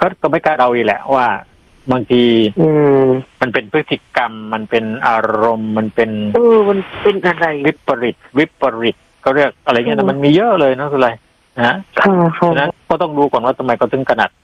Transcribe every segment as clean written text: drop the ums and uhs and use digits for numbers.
ก็ไม่กล้าเดาอีกแหละว่าบางทีมันเป็นพฤติกรรมมันเป็นอารมณ์มันเป็นมันเป็นอะไรวิปริตก็เรียกอะไรเงี้ยแต่มันมีเยอะเลยนะคืออะไรนะฉะนั้นก็ต้องดูก่อนว่าทำไมเขาถึงขนาด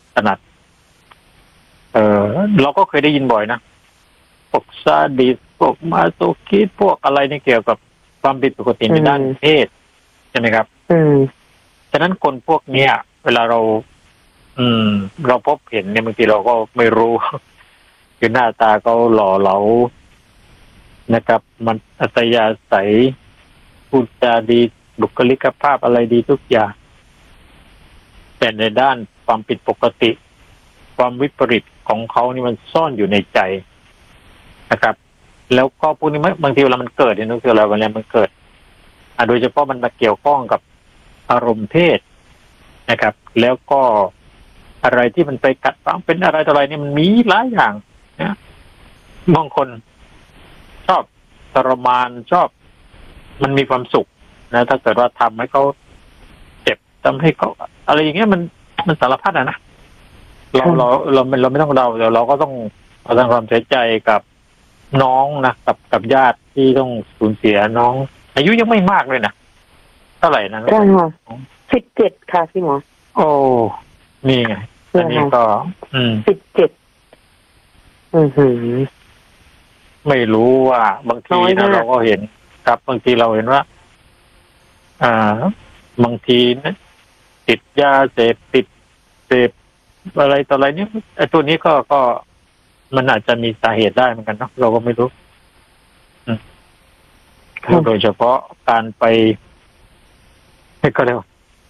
เราก็เคยได้ยินบ่อยนะพวกซาดิสพวกมาโซคิสพวกอะไรนี่เกี่ยวกับความผิดปกติในด้านเพศใช่ไหมครับฉะนั้นคนพวกเนี้ยเวลาเราพบเห็นเนี่ยบางทีเราก็ไม่รู้คือหน้าตาเขาหล่อเหลานะครับมันอัตยาศัยพูดจาดีบุคลิกภาพอะไรดีทุกอย่างแต่ในด้านความผิดปกติความวิปริตของเขานี่มันซ่อนอยู่ในใจนะครับแล้วก็พวกนี้บางทีเวลามันเกิดเนี่ยนึกถึงอะไรเวลามันเกิดโดยเฉพาะมันมาเกี่ยวข้องกับอารมณ์เพศนะครับแล้วก็อะไรที่มันไปกัดฝังเป็นอะไรต่ออะไรนี่มันมีหลายอย่างนะบางคนชอบทรมานชอบมันมีความสุขนะถ้าเกิดว่าทำให้เขาเจ็บทำให้เขาอะไรอย่างเงี้ยมันสารพัดนะเราไม่ต้องเราก็ต้องแสดงความเสียใจกับน้องนะกับญาติที่ต้องสูญเสียน้องอายุยังไม่มากเลยนะเท่าไหร่นะ 17ค่ะพี่หมอโอ้นี่ไงอันนี้ก็ 17 ไม่รู้ว่าบางทีนะเราก็เห็นครับบางทีเราเห็นว่าบางทีนะติดยาเสพอะไรต่ออะไรเนี่ยไอ้ตัวนี้ก็มันอาจจะมีสาเหตุได้เหมือนกันเนาะเราก็ไม่รู้โดยเฉพาะการไปก็เรียก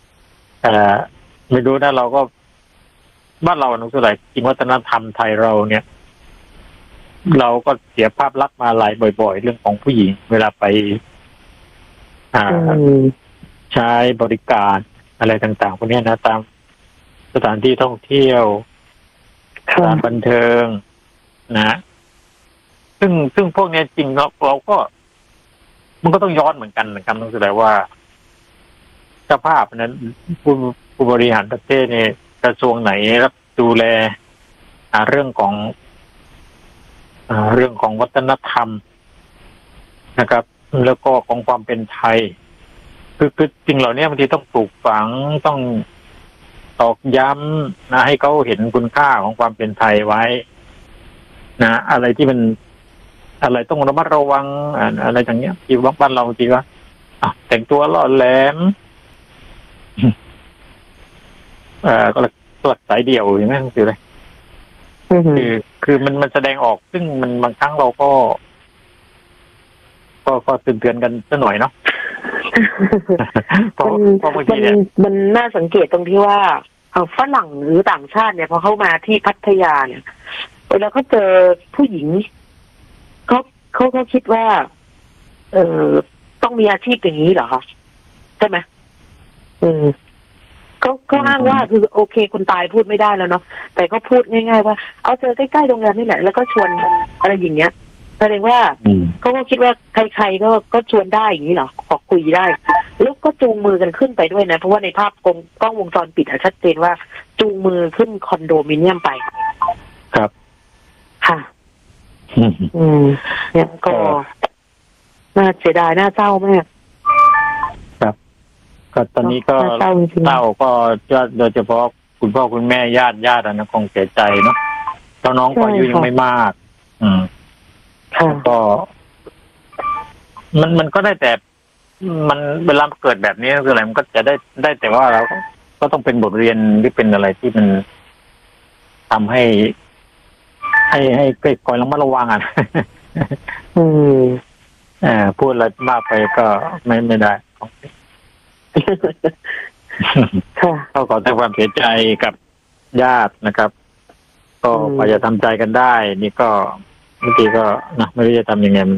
ไม่รู้นะเราก็บ้านเราหนังสือหลายจริงวัฒนธรรมไทยเราเนี่ยเราก็เสียภาพลักษณ์มาหลายบ่อยๆเรื่องของผู้หญิงเวลาไปใช้บริการอะไรต่างๆพวกนี้นะตามสถานที่ท่องเที่ยวสถานบันเทิงนะซึ่งพวกนี้จริงเราก็มันก็ต้องย้อนเหมือนกันต้องแสดงว่าเจ้าภาพนั้นผู้บริหารประเทศเนี่ยกระทรวงไหนรับดูแลเรื่องของวัฒนธรรมนะครับแล้วก็ของความเป็นไทยคือจริงเหล่านี้บางทีต้องปลูกฝังต้องตอกย้ำนะให้เขาเห็นคุณค่าของความเป็นไทยไว้นะอะไรที่มันอะไรต้องระมัดระวังอะไรอย่างเงี้ยที่บ้านเราทีว่าแต่งตัวล่อแหลมก็หลักสายเดี่ยวใช่ไหมคืออะไรคือมันแสดงออกซึ่งมันบางครั้งเราก็เตือนกันสักหน่อยเนาะมันน่าสังเกตตรงที่ว่าฝรั่งหรือต่างชาติเนี่ยพอเข้ามาที่พัทยาเนี่ยเวลาเขาเจอผู้หญิงเขาคิดว่าต้องมีอาชีพอย่างนี้เหรอคะใช่ไหมเขาอ้างว่าคือโอเคคนตายพูดไม่ได้แล้วเนาะแต่ก็พูดง่ายๆว่าเอาเจอใกล้ๆโรงแรมนี่แหละแล้วก็ชวนอะไรอย่างเงี้ยแสดงว่าเขาก็คิดว่าใครๆก็ชวนได้อย่างนี้เหรอขอคุยได้แล้วก็จูงมือกันขึ้นไปด้วยนะเพราะว่าในภาพกล้องวงจรปิดชัดเจนว่าจูงมือขึ้นคอนโดมิเนียมไปครับค่ะเนี่ยก็น่าเสียดายน่าเศร้ามากครับก็ตอนนี้ก็เศร้าก็โดยเฉพาะคุณพ่อคุณแม่ญาตินะคงเสียใจเนาะแล้วน้องก็อายุยังไม่มากก็มันก็ได้แต่มันเวลาเกิดแบบนี้คืออะไรมันก็จะได้แต่ว่าเราก็ต้องเป็นบทเรียนหรือเป็นอะไรที่มันทำให้คอยระมัดระวังพูดอะไรมากไปก็ไม่ได้ก็ขอแสดงความเสียใจกับญาตินะครับก็พอจะทำใจกันได้นี่ก็บางทีก็นะไม่รู้จะทำยังไง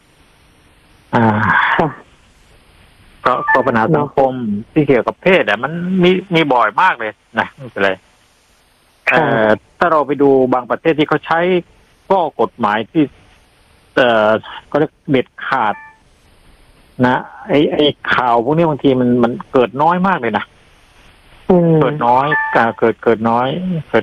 ก็ปัญหาสังคมที่เกี่ยวกับเพศมันมีบ่อยมากเลยนะไม่เป็นไรถ้าเราไปดูบางประเทศที่เขาใช้ข้อกฎหมายที่ก็เรียกเด็ดขาดนะไอ้ข่าวพวกนี้บางทีมันเกิดน้อยมากเลยนะเกิดน้อยเกิดน้อยเกิด